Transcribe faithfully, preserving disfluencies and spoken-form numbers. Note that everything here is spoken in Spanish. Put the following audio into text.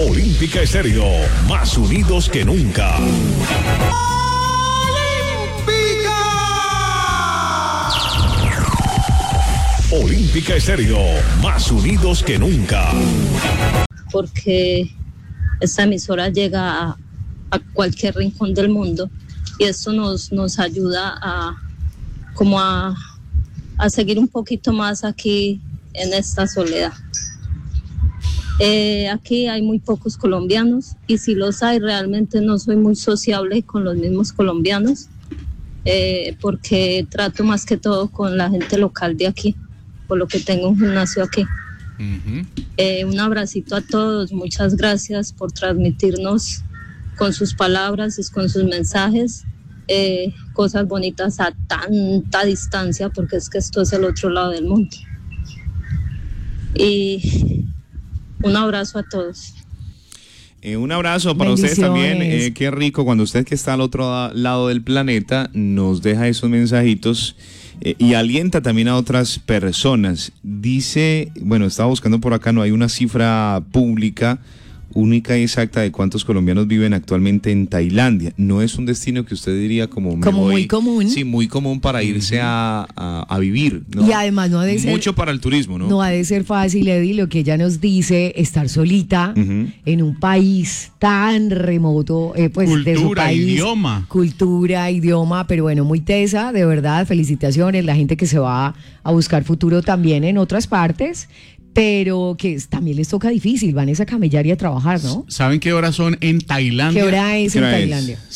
Olímpica Estéreo, más unidos que nunca. Olímpica Estéreo, más unidos que nunca. Porque esta emisora llega a, a cualquier rincón del mundo y esto nos, nos ayuda a, como a, a seguir un poquito más aquí en esta soledad. Eh, aquí hay muy pocos colombianos y si los hay realmente no soy muy sociable con los mismos colombianos eh, porque trato más que todo con la gente local de aquí, por lo que tengo un gimnasio aquí. Uh-huh. Eh, un abracito a todos, muchas gracias por transmitirnos con sus palabras y con sus mensajes eh, cosas bonitas a tanta distancia, porque es que esto es el otro lado del mundo. Y un abrazo a todos. Eh, un abrazo para ustedes también. Eh, qué rico cuando usted que está al otro lado del planeta nos deja esos mensajitos eh, y alienta también a otras personas. Dice, bueno, estaba buscando por acá, no hay una cifra pública única y exacta de cuántos colombianos viven actualmente en Tailandia. No es un destino que usted diría como, me como voy, muy común. Sí, muy común para irse uh-huh. a, a, a vivir, ¿no? Y además no ha de ser, mucho para el turismo, ¿no? No ha de ser fácil, Eddie, lo que ella nos dice, estar solita uh-huh. en un país tan remoto, eh, pues cultura, de su país. Idioma. Cultura, idioma, pero bueno, muy tesa, de verdad, felicitaciones, la gente que se va a buscar futuro también en otras partes, pero que también les toca difícil, van a camellar y a trabajar, ¿no? ¿Saben qué horas son en Tailandia? ¿Qué hora es en Tailandia?